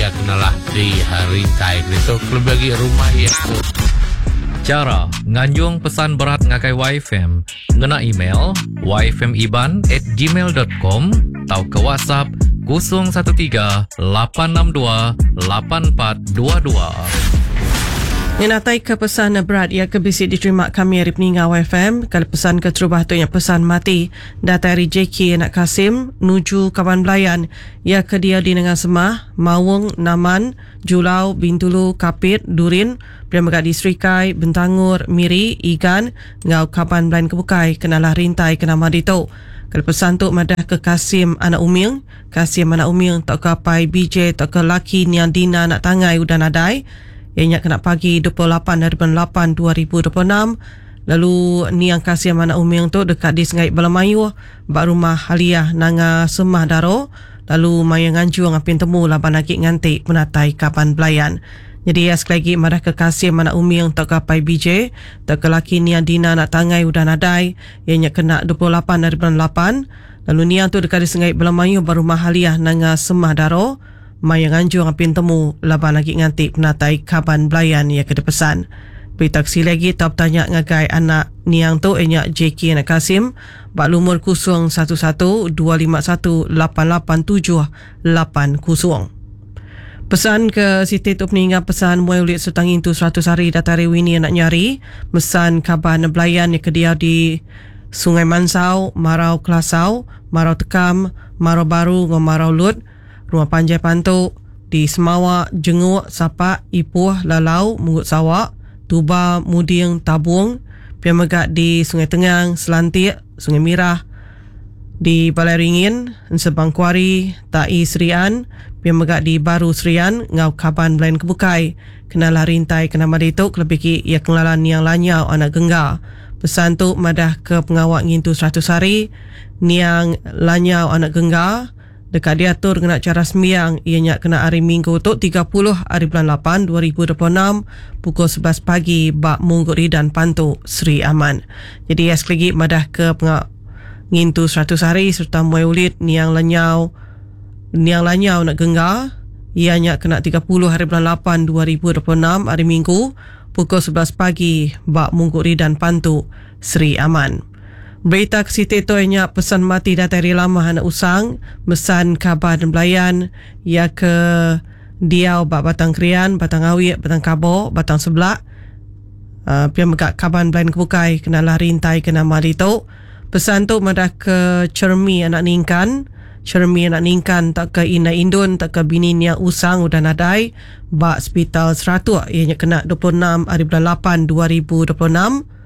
kenalah di hari tai itu kelebagi rumah ya. Cara nganjung pesan berat ngakai YFM ngena email yfmiban@gmail.com atau ke WhatsApp 013-862-8422. Menatai ke pesan berat ia kebisi diterima kami hari peninggal YFM. Kalau pesan ke terubah tu yang pesan mati datari JK Anak Kasim nuju Kaban Belayan ia ke dia di Nengang Semah, Mawung, Naman, Julau, Bintulu, Kapit, Durin, Priamagat di Serikai, Bentangur, Miri, Igan, Ngau Kaban Belayan Kebukai, kenalah rintai kena madito. Kalau pesan tu madah ke Kasim Anak Uming, Kasim Anak Uming tak ke apai BJ tak ke laki Nian Dina Anak Tangai udah nadai. Ianya kena pagi 28/8/2026. Lalu ni yang kasih Anak Uming tu dekat di Sengai Belamayu bak rumah Haliah Nanga Semah Daro. Lalu maya nganjung apin temu laban lagi ngantik menatai Kaban Belayan. Jadi sekali lagi marah ke kasih Anak Uming tak ke apai BJ tak ke laki Nian Dina Anak Tangai udah nadai. Ianya kena 28/8. Lalu ni yang tu dekat di Sengai Belamayu bak rumah Haliah Nanga Semah Daro. Maya nganjung apin temu laban lagi ngantik penatai Kaban Belayan ia kena pesan. Berita kesi lagi tak tanya ngagai anak niang tu enyak JK Anak Kasim bak lumur 0112288780. Pesan ke Siti tu peninggal pesan muai ulit setangin tu 100 hari datari Winnie nak nyari mesan Kaban Belayan yang kedia di Sungai Mansau, Marau Kelasau, Marau Tekam, Marau Baru dengan Marau Lut. Rumah Panjai Pantuk di Semawak, Jenguk, Sapak, Ipuh, Lalau, Mungut Sawak, Tuba, Muding, Tabung, Piamagat di Sungai Tengang, Selantik, Sungai Mirah, di Balai Ringin, Sebang Kuari, Tai Serian, Piamagat di Baru Serian, Ngau Kaban Belayan Kebukai, kenalah rintai kena madituk, lebih ia kenalan yang lanyau anak genggar. Pesan tu madah ke pengawak ngintu 100 hari, niang lanyau anak genggar, dekat diatur kena cara sembiang ianya kena hari Minggu tu 30 hari bulan 8 2026 pukul 11 pagi bak Mungguri dan Pantu Sri Aman. Jadi sekali lagi madah ke ngintu 100 hari serta muai ulit niang lanyau nak genggar ianya kena 30 hari bulan 8 2026 hari Minggu pukul 11 pagi bak Mungguri dan Pantu Sri Aman. Berita ke Siti tu ianya pesan mati datari lama anak usang mesan Kaban Belayan ia ke Diau bak Batang Krian, Batang Awik, Batang Kabo, Batang Seblak. Piamagat Kaban Belayan Kebukai kenalah rintai kena mari tu. Pesan tu madah ke Cermi Anak Ningkan, Cermi Anak Ningkan tak ke Ina Indun tak ke bini niang usang udah nadai bak Hospital Seratuk ianya kena 26 hari bulan 8 2026.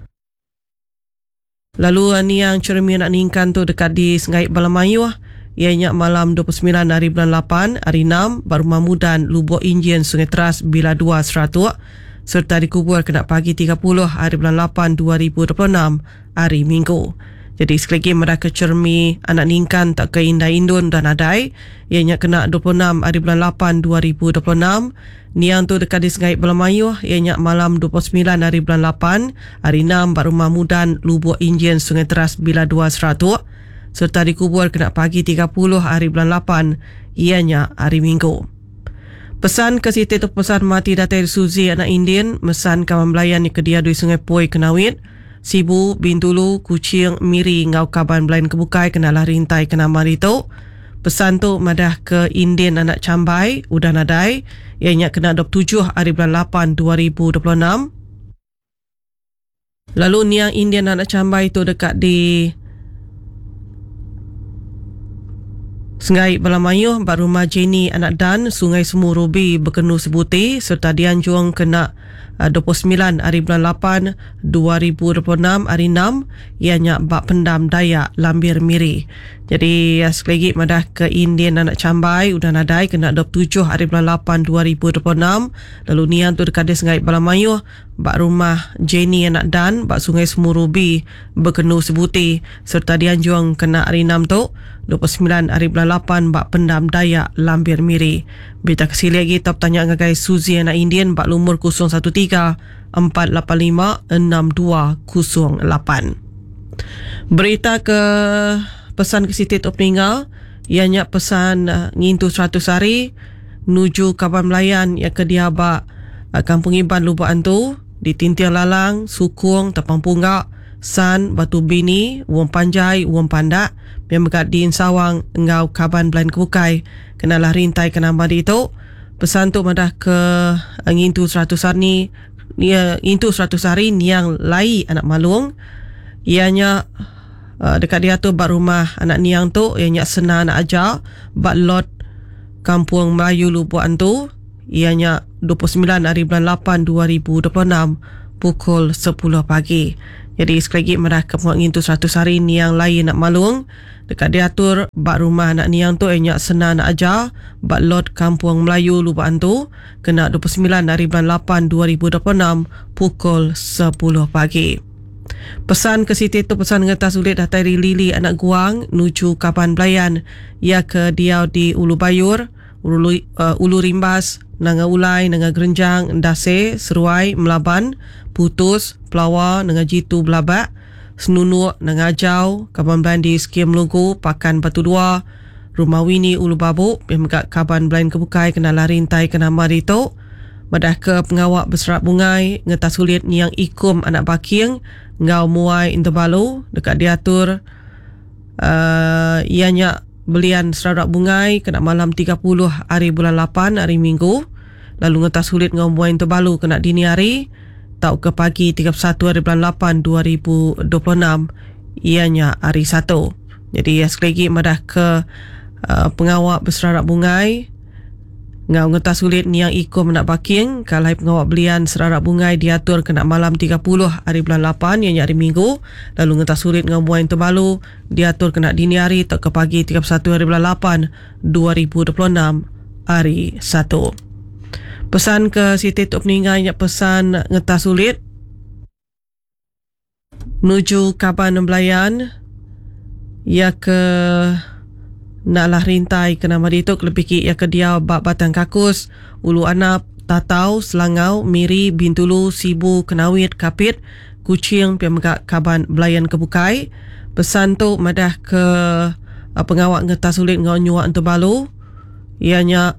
Lalu ni yang Cermi Anak Ningkan tu dekat di Sengai Belamayu ianya malam 29 hari bulan 8 hari 6 baru Mamudan Lubuk Injin Sungai Teras Bila 2 Seratuk serta dikubur kena pagi 30 hari bulan 8 2026 hari Minggu. Jadi sekali lagi mereka Cermi Anak Ningkan tak ke Indah Indun dan Adai ianya kena 26 hari bulan 8 2026. Niang tu dekat di Sengai Belamayu ianya malam 29 hari bulan 8 hari 6 bak Rumah Mudan Lubuk Injin Sungai Teras Bila 2 Seratuk serta dikubur kena pagi 30 hari bulan 8 ianya hari Minggu. Pesan ke Siti tu pesan mati datai Suzi Anak Indian mesan Kaban Belayan ke dia di Sungai Poi Kenawit, Sibu, Bintulu, Kucing, Miri, Ngau Kaban Belayan Kebukai kenalah rintai kena mari tu. Pesan tu madah ke Indian Anak Cambai udah nadai ianya kena 27 hari bulan 8 2026. Lalu niang Indian Anak Cambai tu dekat di Sengai Belamayu bak rumah Jenny Anak Dan Sungai Semu Rubi Berkenu Sebuti serta dianjung kena 29 hari bulan 8 2026 hari 6 ianya bak Pendam Dayak Lambir Miri. Jadi sekali lagi madah ke Indian Anak Cambai udah nadai kena 27 hari bulan 8 2026. Lalu nian tu dekat di Sengai Belamayu bak rumah Jenny Anak Dan bak Sungai Semu Rubi Berkenu Sebuti serta dianjung kena hari 6 tu 29 hari bulan 8 bak Pendam Dayak Lambir Miri. Berita kesili lagi top tanya ngagai Suzi Anak Indian bak lumur 013 485 6208. Berita ke pesan ke Siti Top Ninggal ianya pesan ngintu 100 hari nuju Kaban Melayan yang ke Diabak Kampung Iban Lubuk Antu di Tintiang Lalang, Sukung, Tapang Punggak, San, Batu Bini, Wong Panjai, Wong Pandak yang berkat di Insawang Engau Kaban Belayan Kebukai kenalah rintai kenamba di itu. Pesan tu madah ke ngintu 100 hari ni intu 100 hari niang lai anak malung ianya dekat dia tu bak rumah anak niang tu ianya sena anak aja bak lot Kampung Melayu Lubuk Antu ianya 29 hari bulan 8 2026 pukul 10 pagi. Jadi sekali lagi merah kemuat ngintu 100 hari niang lain nak malung dekat diatur bak rumah anak niang tu ianya sena anak aja bak lot Kampung Melayu Lubuk Antu kena 29 hari bulan 8 2026 pukul 10 pagi. Pesan ke Siti tu pesan ngetas sulit datari Lili anak guang nuju Kaban Belayan ia ke diau di Ulu Bayur, Ulu Rimbas, Nanga Ulai, Nanga Gerenjang, Dase, Seruai, Melaban, Putus, Pelawa, Nanga Jitu, Belabak, Senunuk, Nanga Ajau, Kaban Belayan di Skim Lugu, Pakan Batu Dua, Rumah Wini, Ulu Babuk, yang megak Kaban Belayan Kebukai kena larintai kena marito. Madah ke pengawak berserat bungai ngetas sulit niang ikum anak baking ngau muai interbalu dekat diatur ianya belian serat bungai kena malam 30 hari bulan 8 hari Minggu, lalu ngetas sulit ngau muai interbalu kena dini hari tau ke pagi 31 hari bulan 8 2026 ianya hari Sabtu. Jadi sekali lagi madah ke pengawak berserat bungai ngau ngetas sulit niang ikum nak baking kalai pengawak belian serarak bungai diatur kena malam 30 hari bulan 8 ianya hari Minggu, lalu ngetas sulit ngau muai terbalu diatur kena dini hari tak ke pagi 31 hari bulan 8 2026 hari Sabtu. Pesan ke Siti Tok Peningai pesan ngetas sulit menuju Kaban Belayan ia ke naklah rintai kena marituk lebih ki ia ke dia bak Batang Kakus, Ulu Anap, Tatau, Selangau, Miri, Bintulu, Sibu, Kenawit, Kapit, Kuching, Piamegak Kaban Belayan Kebukai. Pesan tu madah ke pengawak ngetas sulit ngau nyuak Antubalu ianya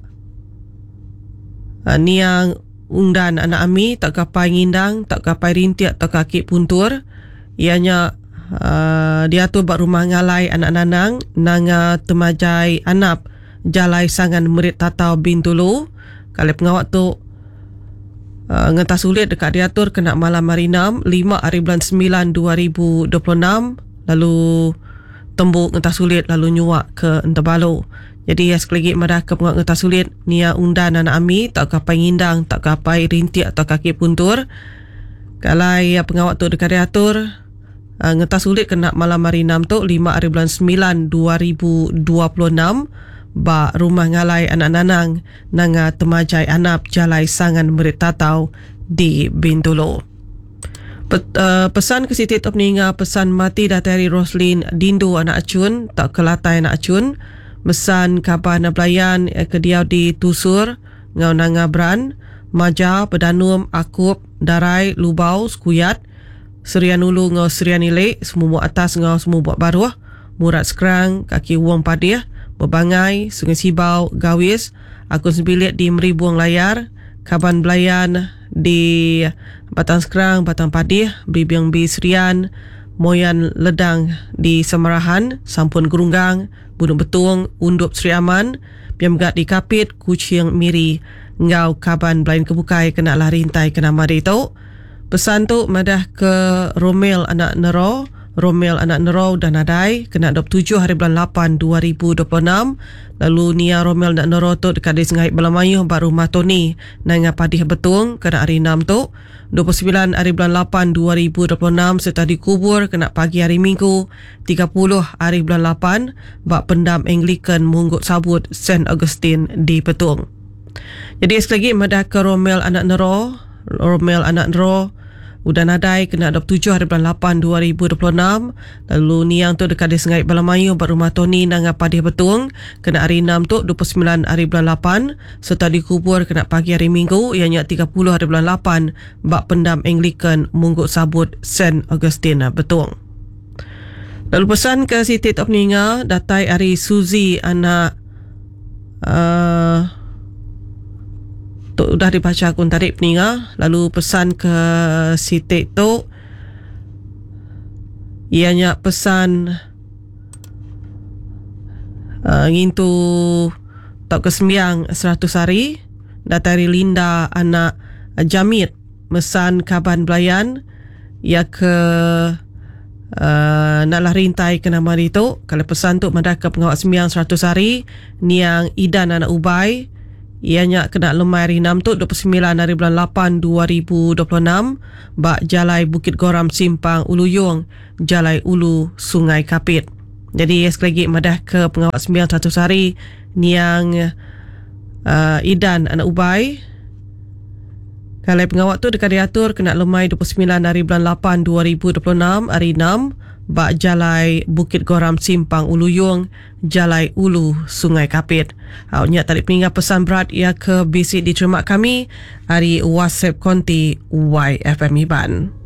niang undan anak ami tak kapai ngindang, tak kapai rintiak, tak kaki puntur ianya dia tu bak rumah ngalai anak nanang nanga temajai anap jalai sangan merit Tatau Bintulu. Kalau pengawak tu ngetas sulit dekat diatur kena malam hari 6 hari bulan 9 2026 lalu tembuk ngetas sulit lalu nyuak ke Entebalu. Jadi sekali lagi madah ke pengawak ngetas sulit nia undan anak ami tak kapai ngindang, tak kapai rintiak atau kaki puntur. Kalau pengawak tu dekat diatur ngetas sulit kena malam hari 6 tu 5 hari bulan 9 2026 bak rumah ngalai anak nanang nanga temajai anap jalai sangan merit Tatau di Bintulu. Pesan ke Siti Tok Peninga pesan mati datari Roslin Dindu anak acun tak kelatai anak acun mesan Kaban Belayan ke diau di Tusur ngau nanga Bran Maja Pedanum Akup Darai Lubau Skuyat Serian Ulu ngau Serian Ilek, semua buat atas ngau semua buat baruh, Murat Sekerang, Kaki Wong Padih, Bebangai, Sungai Sibau, Gawis, Akun Sembilik di Meri Buang Layar, Kaban Belayan di Batang Sekerang, Batang Padih, Bibiang Bi Serian, Moyan Ledang di Semarahan, Sampun Gerunggang, Bunuk Betung, Undup Seri Aman, Piamgat di Kapit, Kuching Miri, ngau Kaban Belayan Kebukai kena lah rintai kena mari tu. Pesan tu madah ke Romel anak Nero dan Nadai kena 27 hari bulan 8 2026 lalu Nia Romel anak Nero tu dekat di Sengait Balamayuh baru rumah Tony nanga Padih Betung kena hari 6 tu 29 hari bulan 8 2026 serta dikubur kena pagi hari Minggu 30 hari bulan 8 bak pendam Anglican Munggut Sabut St. Augustine di Betung. Jadi sekali lagi madah ke Romel anak Nero Udah Nadai kena 27 hari bulan 8 2026 lalu niang tu dekat di Sengait Balamayu bat rumah Tony nanga Padih Betung kena hari 6 tu 29 hari bulan 8 serta dikubur kena pagi hari Minggu ianya 30 hari bulan 8 bak pendam Anglican Munggut Sabut St. Augustine Betung. Lalu pesan ke Siti Tok Peninga datai hari Suzy anak Tok dah dibaca akun tarik peninga. Lalu pesan ke si Tek Tok, ianya pesan ngintu Tok Kesembiang 100 hari datari Linda anak Jamit mesan Kaban Belayan ia ke naklah rintai ke nama itu. Kalau pesan tu madah ke pengawak sembiang 100 hari Niang Idan anak Ubay, ianya kena lemai hari 6 tu 29 hari bulan 8 2026 bak Jalai Bukit Goram Simpang Uluyung, Jalai Ulu Sungai Kapit. Jadi sekali lagi madah ke pengawak sembiang 100 hari Niang Idan anak Ubay. Kalau pengawak tu dekat diatur kena lemai 29 hari bulan 8 2026 hari 6 bak Jalai Bukit Goram Simpang Uluyung, Jalai Ulu Sungai Kapit. Awaknya tarik peninggal pesan berat ia ke bisik diterima kami hari WhatsApp konti YFM Iban.